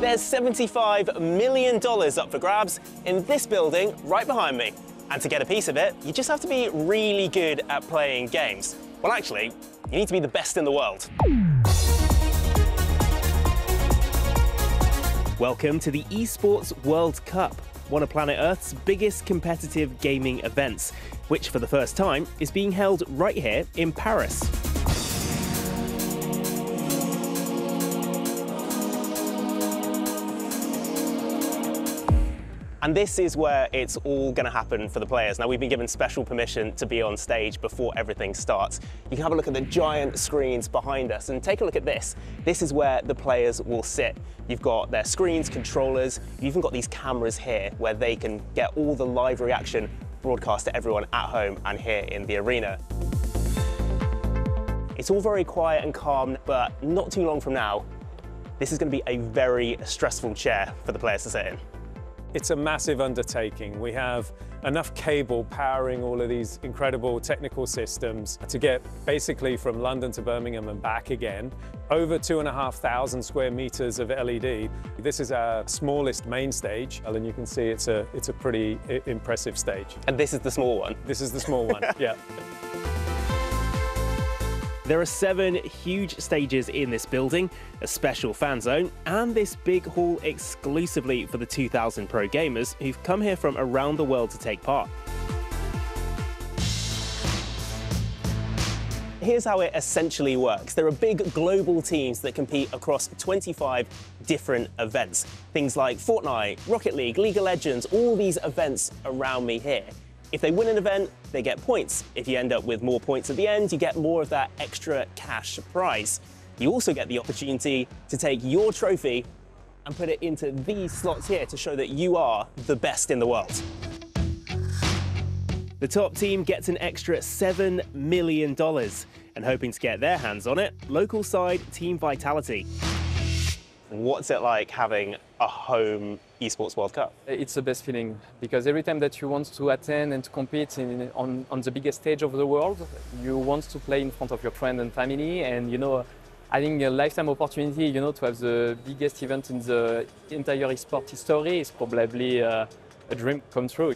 There's $75 million up for grabs in this building right behind me. And to get a piece of it, you just have to be really good at playing games. Well, actually, you need to be the best in the world. Welcome to the Esports World Cup, one of planet Earth's biggest competitive gaming events, which for the first time is being held right here in Paris. And this is where it's all going to happen for the players. Now, we've been given special permission to be on stage before everything starts. You can have a look at the giant screens behind us and take a look at this. This is where the players will sit. You've got their screens, controllers, you've even got these cameras here where they can get all the live reaction broadcast to everyone at home and here in the arena. It's all very quiet and calm, but not too long from now, this is going to be a very stressful chair for the players to sit in. It's a massive undertaking. We have enough cable powering all of these incredible technical systems to get basically from London to Birmingham and back again. Over 2,500 square meters of LED. This is our smallest main stage, and you can see it's a pretty impressive stage. And this is the small one? This is the small one, yeah. There are 7 huge stages in this building, a special fan zone, and this big hall exclusively for the 2,000 pro gamers who've come here from around the world to take part. Here's how it essentially works. There are big global teams that compete across 25 different events. Things like Fortnite, Rocket League, League of Legends, all these events around me here. If they win an event, they get points. If you end up with more points at the end, you get more of that extra cash prize. You also get the opportunity to take your trophy and put it into these slots here to show that you are the best in the world. The top team gets an extra $7 million, and hoping to get their hands on it, local side Team Vitality. What's it like having a home Esports World Cup? It's the best feeling, because every time that you want to attend and to compete on the biggest stage of the world, you want to play in front of your friends and family, and having a lifetime opportunity, to have the biggest event in the entire esports history is probably a dream come true.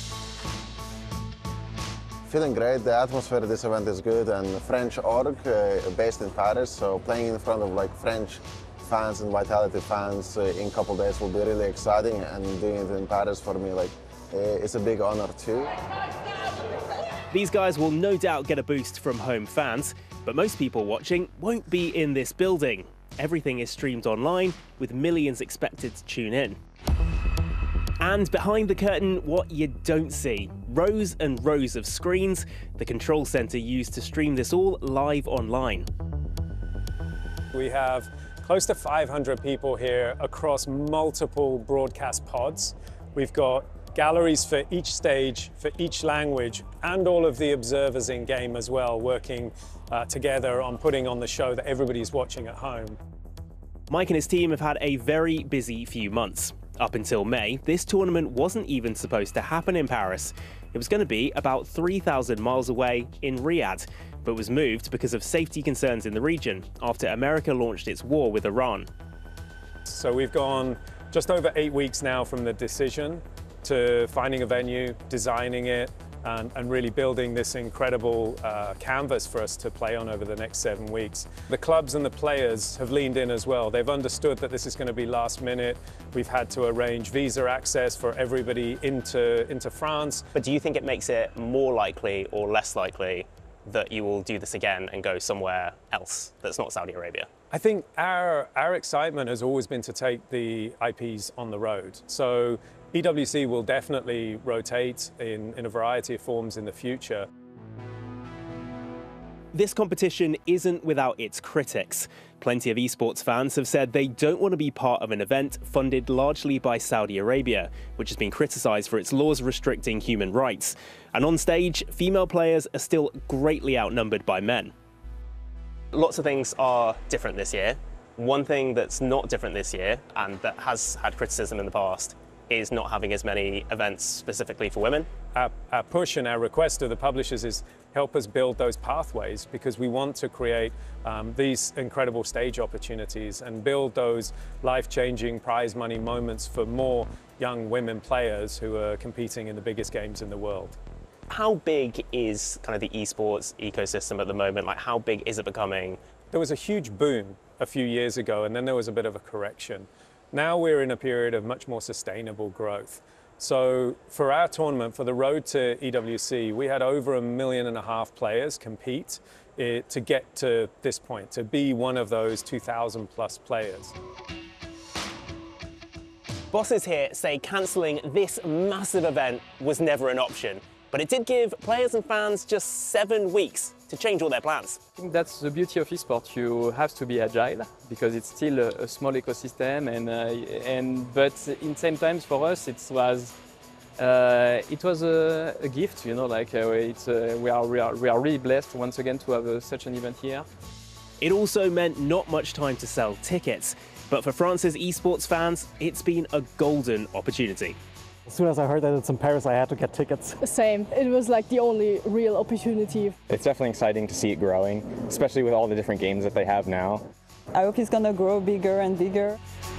Feeling great. The atmosphere of this event is good, and French org based in Paris, so playing in front of French fans and Vitality fans in a couple of days will be really exciting, and doing it in Paris for me, it's a big honor too. These guys will no doubt get a boost from home fans, but most people watching won't be in this building. Everything is streamed online, with millions expected to tune in. And behind the curtain, what you don't see. Rows and rows of screens, the control center used to stream this all live online. We have close to 500 people here across multiple broadcast pods. We've got galleries for each stage, for each language, and all of the observers in game as well, working together on putting on the show that everybody's watching at home. Mike and his team have had a very busy few months. Up until May, this tournament wasn't even supposed to happen in Paris. It was going to be about 3,000 miles away in Riyadh, but was moved because of safety concerns in the region after America launched its war with Iran. So we've gone just over 8 weeks now from the decision to finding a venue, designing it, and really building this incredible canvas for us to play on over the next 7 weeks. The clubs and the players have leaned in as well. They've understood that this is going to be last minute. We've had to arrange visa access for everybody into France. But do you think it makes it more likely or less likely that you will do this again and go somewhere else that's not Saudi Arabia? I think our excitement has always been to take the IPs on the road. So EWC will definitely rotate in a variety of forms in the future. This competition isn't without its critics. Plenty of esports fans have said they don't want to be part of an event funded largely by Saudi Arabia, which has been criticised for its laws restricting human rights. And on stage, female players are still greatly outnumbered by men. Lots of things are different this year. One thing that's not different this year, and that has had criticism in the past, is not having as many events specifically for women. Our push and our request to the publishers is help us build those pathways, because we want to create these incredible stage opportunities and build those life-changing prize money moments for more young women players who are competing in the biggest games in the world. How big is kind of the esports ecosystem at the moment? Like, how big is it becoming? There was a huge boom a few years ago, and then there was a bit of a correction. Now we're in a period of much more sustainable growth. So for our tournament, for the Road to EWC, we had over 1.5 million players compete to get to this point, to be one of those 2,000 plus players. Bosses here say cancelling this massive event was never an option, but it did give players and fans just 7 weeks to change all their plans. I think that's the beauty of esports. You have to be agile because it's still a small ecosystem, but in same times for us it was a gift, you know. Like we are really blessed once again to have such an event here. It also meant not much time to sell tickets, but for France's esports fans, it's been a golden opportunity. As soon as I heard that it's in Paris, I had to get tickets. Same. It was like the only real opportunity. It's definitely exciting to see it growing, especially with all the different games that they have now. I hope it's gonna grow bigger and bigger.